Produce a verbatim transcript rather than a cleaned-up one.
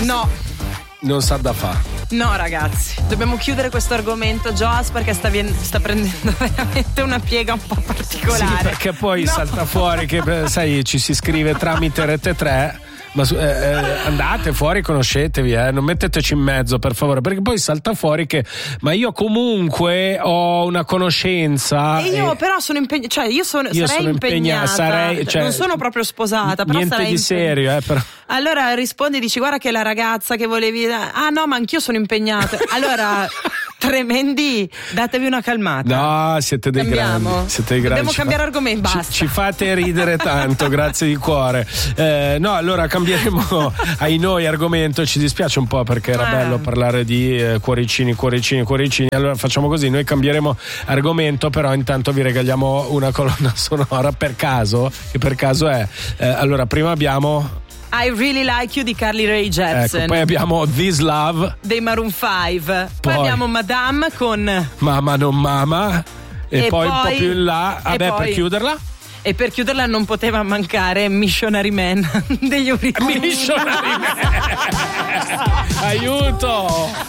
No. Non sa da fa. No ragazzi, dobbiamo chiudere questo argomento, Joas, perché sta, vien- sta prendendo veramente una piega un po' particolare. Sì, perché poi no. salta fuori che sai ci si scrive tramite Rete tre. Ma eh, eh, andate fuori, conoscetevi, eh, non metteteci in mezzo per favore, perché poi salta fuori che ma io comunque ho una conoscenza e io e... però sono impegnata, cioè io, sono, io sarei sono impegnata, sarei, cioè, non sono proprio sposata, però niente sarei di impeg... serio, eh, però. Allora rispondi, dici guarda che la ragazza che volevi, ah no ma anch'io sono impegnata, allora tremendi, datevi una calmata. No, siete dei Cambiamo. grandi, siete dei grandi. Dobbiamo ci cambiare fa... argomento, basta. Ci, ci fate ridere tanto, grazie di cuore. Eh, no, allora cambieremo ai noi argomento, ci dispiace un po' perché era eh. bello parlare di eh, cuoricini, cuoricini, cuoricini. Allora facciamo così, noi cambieremo argomento, però intanto vi regaliamo una colonna sonora per caso, che per caso è. Eh, allora, prima abbiamo I Really Like You di Carly Rae Jepsen. Ecco, poi abbiamo This Love dei Maroon five. Poi, poi abbiamo Madame con Mama non Mama e, e poi, poi un po' più in là, vabbè, poi, per chiuderla. E per chiuderla non poteva mancare Missionary Man degli Eurythmics. Missionary Man. Aiuto!